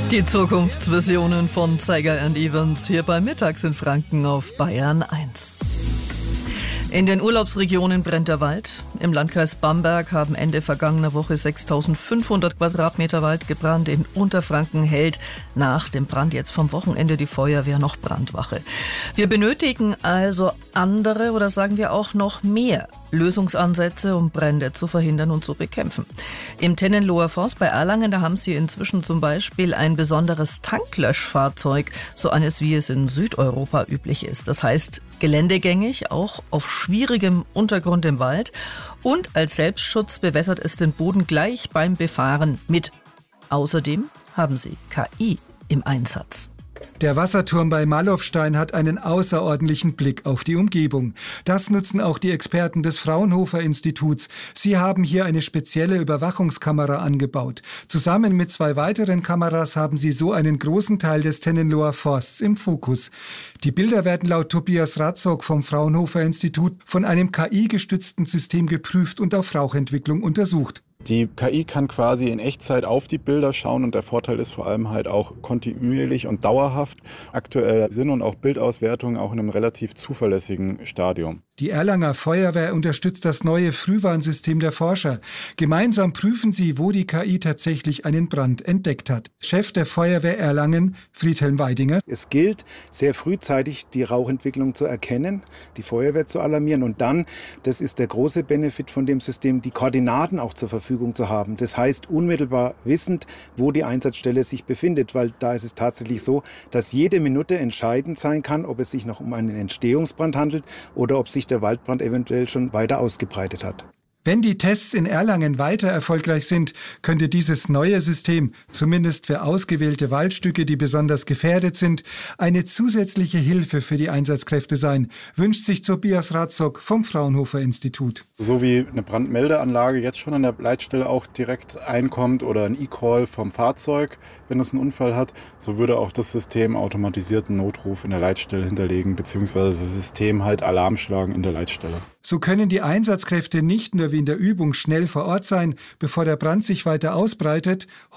Die Zukunftsvisionen von Zeiger & Evans hier bei Mittags in Franken auf Bayern 1. In den Urlaubsregionen brennt der Wald. Im Landkreis Bamberg haben Ende vergangener Woche 6.500 Quadratmeter Wald gebrannt. In Unterfranken hält nach dem Brand jetzt vom Wochenende die Feuerwehr noch Brandwache. Wir benötigen also andere oder sagen wir auch noch mehr Lösungsansätze, um Brände zu verhindern und zu bekämpfen. Im Tennenloher Forst bei Erlangen, da haben sie inzwischen zum Beispiel ein besonderes Tanklöschfahrzeug, so eines wie es in Südeuropa üblich ist. Das heißt geländegängig, auch auf schwierigem Untergrund im Wald, und als Selbstschutz bewässert es den Boden gleich beim Befahren mit. Außerdem haben sie KI im Einsatz. Der Wasserturm bei Malofstein hat einen außerordentlichen Blick auf die Umgebung. Das nutzen auch die Experten des Fraunhofer Instituts. Sie haben hier eine spezielle Überwachungskamera angebaut. Zusammen mit 2 weiteren Kameras haben sie so einen großen Teil des Tennenloher Forsts im Fokus. Die Bilder werden laut Tobias Ratzok vom Fraunhofer Institut von einem KI-gestützten System geprüft und auf Rauchentwicklung untersucht. Die KI kann quasi in Echtzeit auf die Bilder schauen und der Vorteil ist vor allem halt auch kontinuierlich und dauerhaft aktuell Sinn- und auch Bildauswertung auch in einem relativ zuverlässigen Stadium. Die Erlanger Feuerwehr unterstützt das neue Frühwarnsystem der Forscher. Gemeinsam prüfen sie, wo die KI tatsächlich einen Brand entdeckt hat. Chef der Feuerwehr Erlangen, Friedhelm Weidinger. Es gilt, sehr frühzeitig die Rauchentwicklung zu erkennen, die Feuerwehr zu alarmieren und dann, das ist der große Benefit von dem System, die Koordinaten auch zur Verfügung zu haben. Das heißt, unmittelbar wissend, wo die Einsatzstelle sich befindet, weil da ist es tatsächlich so, dass jede Minute entscheidend sein kann, ob es sich noch um einen Entstehungsbrand handelt oder ob sich der Waldbrand eventuell schon weiter ausgebreitet hat. Wenn die Tests in Erlangen weiter erfolgreich sind, könnte dieses neue System, zumindest für ausgewählte Waldstücke, die besonders gefährdet sind, eine zusätzliche Hilfe für die Einsatzkräfte sein, wünscht sich Tobias Ratzok vom Fraunhofer Institut. So wie eine Brandmeldeanlage jetzt schon an der Leitstelle auch direkt einkommt oder ein E-Call vom Fahrzeug, wenn es einen Unfall hat, so würde auch das System automatisierten Notruf in der Leitstelle hinterlegen, beziehungsweise das System halt Alarm schlagen in der Leitstelle. So können die Einsatzkräfte nicht nur wie in der Übung schnell vor Ort sein, bevor der Brand sich weiter ausbreitet.